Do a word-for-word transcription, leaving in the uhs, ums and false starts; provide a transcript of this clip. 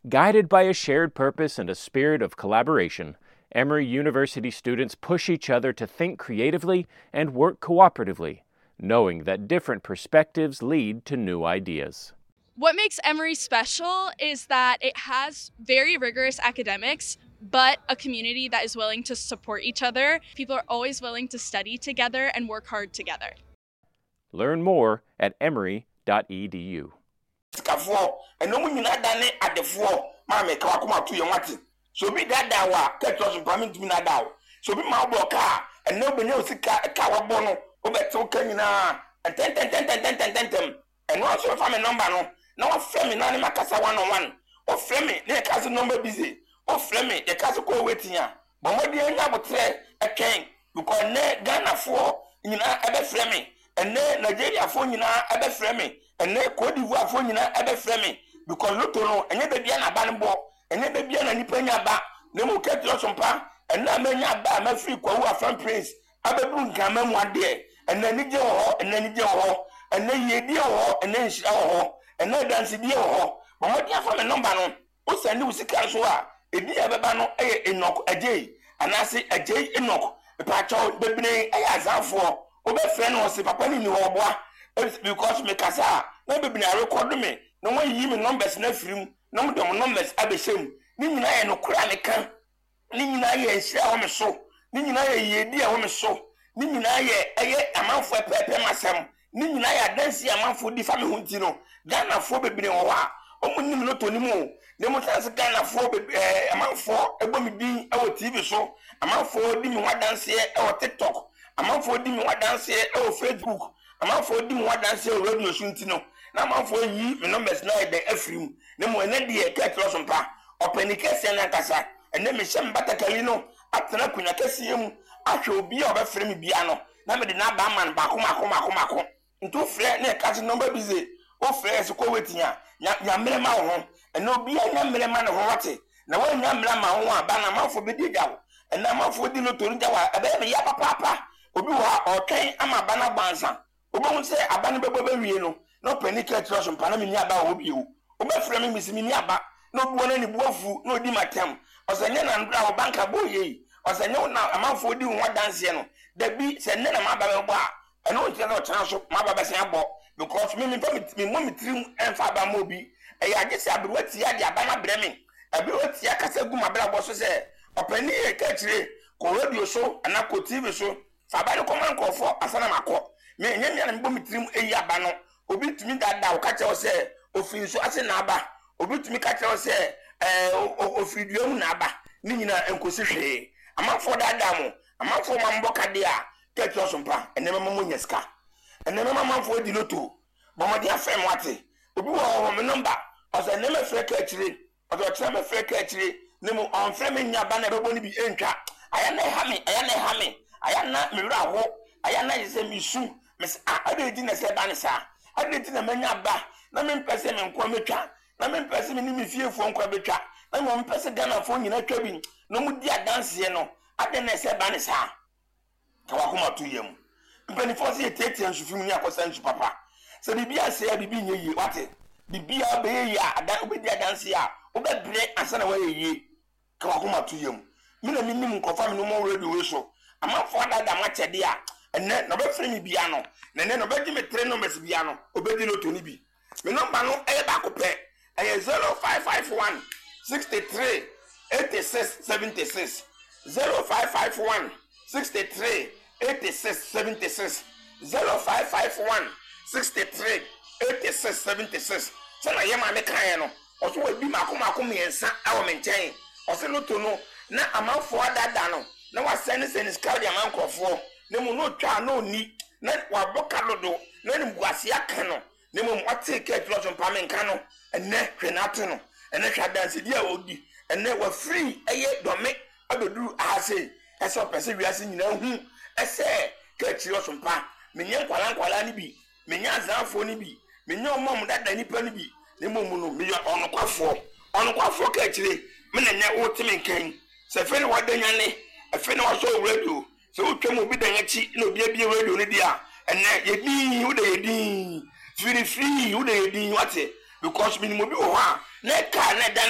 Guided by a shared purpose and a spirit of collaboration, Emory University students push each other to think creatively and work cooperatively, knowing that different perspectives lead to new ideas. What makes Emory special is that it has very rigorous academics, but a community that is willing to support each other. People are always willing to study together and work hard together. Learn more at emory dot e d u. So be that dawa, catch us in permit to now. So be my car, and nobody knows the car bono, over so can and ten, ten, ten, ten, ten, ten, ten, ten, and also from a number no. Now Fleming, Nanima Casa one on one, or Fleming, their cousin number busy, or Fleming, the castle go waiting here. But what do you have say a king? Because ne Ghana for you know, Abbe Fleming, and ne Nigeria for you know, Abbe Fleming, and ne Cote d'Ivoire for you know, Abbe Fleming, because Lutono, and never be an abandoned. And never be an Nipenya back, no more catch your sompa, and now many are my free Kwa from Prince. Ababun come one day, and then you go, and then you go, and then you dear, and then she oh, and then dance dear. But what you have from a number on, what's a new Sikasua, a dear Babano, a knock a day, and I say a day a knock, a patch out baby, a as for, over friend was a papa in your boy, because me casa, never been a record me, no one even numbers left room. No more numbers abeshem. Nina no cranica. Nina ye share me so. Nina ye dear woman so. Nina ye a man for pepe masam. Nina ya dance a man for the family huntino. Ghana for baby no wa. Omu no to nimo. Nemo tas Ghana for a man for a bomb being our T V show. A man for dim what dance here or TikTok. A man for dim what dance here or Facebook. A man for dim what dance here radio shuntino. Na man for ye me numbers na the Ephraim na mo na de catch loss mpa openikese na kasa ene me shem batakali no atena kunya kese mu ahwe obi a obefre me bia no na me de na ba man ba koma koma koma ko nto frɛ na catch number bize o frɛ se ko wetia nya mere ma ho ene obi a nya mere ma ne ho wate na wa nya mere ma ho aba na manfo be di gawo ene manfo di no toru jawa ebe me ya papa papa obi wa otwen ama ba na bansa obo hu se aba ne bebo be wie no no penny catch loss mpa na me nya ba obi o obefre me misimi ni aba no buo na ni buafu no di matem osenye na ndra ho banka boye osenye na amanfo di ho dance no da bi se ne na maba be bo a eno ntia na ochana so maba be se abo because me me me mo mitrim enfa ba mo bi e ya gese abirwati ya di aba na breme abirwati ya kasa gu mabra bo so se opani e kachire ko radio so ana ko T V so fa ba le command ko fo asana makọ me nyanya na mbo mitrim e ya aba no obi tumi dada o kache o se ofin so ase na aba obi tumi kache o se eh ofiduam na aba ni nyina enkosi hwe amanfo dada mo amanfo mamboka de a kache o sompa enema mo nyeska enema amanfo di loto bomodi afem wate obi wo me number o se enema fre kachire o do tira me fre kachire ne mo on fre me nya ba na bebo ni bi entwa aya na ha me aya na ha me aya na me wura ho aya na yese mi su me a ade di na se ba ne sa ade di na manya ba na me mpese me nko metwa na me mpese me ni me fiefo nko betwa na me mpese Ghana fo nyina twa bi no mu di adanse no ade na se ba ne sa ka wa kuma to yem mpani fo se tete ansufim ni akosa nsu papa se bibia se ya bibi nye yi wate bibia be yi adan obedi adanse ya obebre asana wa yi ka wa kuma to yem me na minim nkofa me no mo radio we so ama fo dada ma chede a ene no be free me bia no na ne no be di me three numbers bia no obedi no to ni bi me number no e ba ko pe e zero five five one six three eight six seven six zero five five one six three eight six seven six zero five five one six three eight six seven six sana yema me kan no o so wa bi mako mako miensa awo me nchen o se no to no na amanfo adada no na wa sene sene skadi amankofo ne mu no twa no ni na wa boka lodo na ni buase aka no ne mu wate ke tlo so pa men kan no ene hwenato no ene hwa dance dia odi ene wa free eye dome adodu ase ese opese wiase nyina hu ese ke tlo so pa menye kwala kwala ni bi menye azanfo ni bi menye omom dada ni pa ni bi ne mu mu no menye onokwafo onokwafo ke tire me na nya wo timi kan se fe ni wadanya ne efe ni waso radio se wo twem obi dan achi na obi abie radio ni dia ene yedin wo de yedin free free wo de yedin wate because minimum bi wo ha na ka na